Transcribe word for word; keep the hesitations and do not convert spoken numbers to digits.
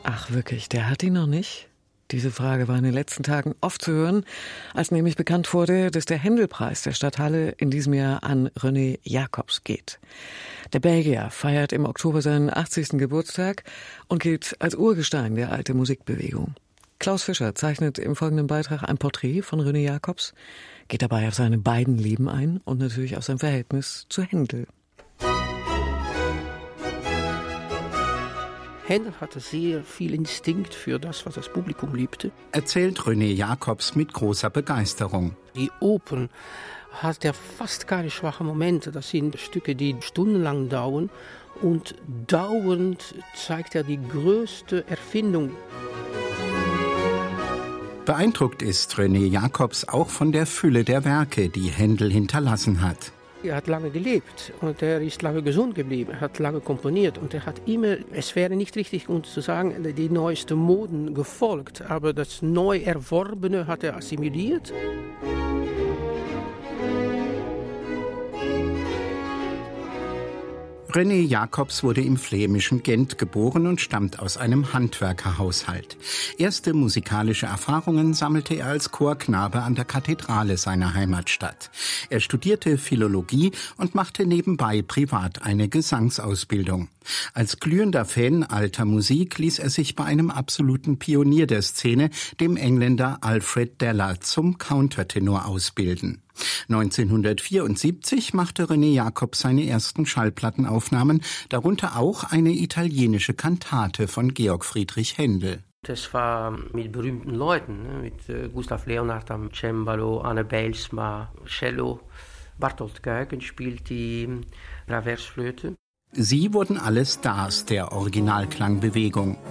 Ach wirklich, der hat ihn noch nicht? Diese Frage war in den letzten Tagen oft zu hören, als nämlich bekannt wurde, dass der Händel-Preis der Stadt Halle in diesem Jahr an René Jacobs geht. Der Belgier feiert im Oktober seinen achtzigsten Geburtstag und gilt als Urgestein der alten Musikbewegung. Klaus Fischer zeichnet im folgenden Beitrag ein Porträt von René Jacobs, geht dabei auf seine beiden Leben ein und natürlich auf sein Verhältnis zu Händel. Händel hatte sehr viel Instinkt für das, was das Publikum liebte. Erzählt René Jacobs mit großer Begeisterung. Die Opern hat er fast keine schwachen Momente. Das sind Stücke, die stundenlang dauern. Und dauernd zeigt er die größte Erfindung. Beeindruckt ist René Jacobs auch von der Fülle der Werke, die Händel hinterlassen hat. Er hat lange gelebt und er ist lange gesund geblieben, er hat lange komponiert und er hat immer, es wäre nicht richtig, uns zu sagen, die neuesten Moden gefolgt, aber das neu Erworbene hat er assimiliert. René Jacobs wurde im flämischen Gent geboren und stammt aus einem Handwerkerhaushalt. Erste musikalische Erfahrungen sammelte er als Chorknabe an der Kathedrale seiner Heimatstadt. Er studierte Philologie und machte nebenbei privat eine Gesangsausbildung. Als glühender Fan alter Musik ließ er sich bei einem absoluten Pionier der Szene, dem Engländer Alfred Deller, zum Countertenor ausbilden. neunzehnhundertvierundsiebzig machte René Jacobs seine ersten Schallplattenaufnahmen, darunter auch eine italienische Kantate von Georg Friedrich Händel. Das war mit berühmten Leuten, mit Gustav Leonhardt am Cembalo, Anne Bijlsma, Cello, Bartolt Kuiken spielt die Traversflöte. Sie wurden alle Stars der Originalklangbewegung.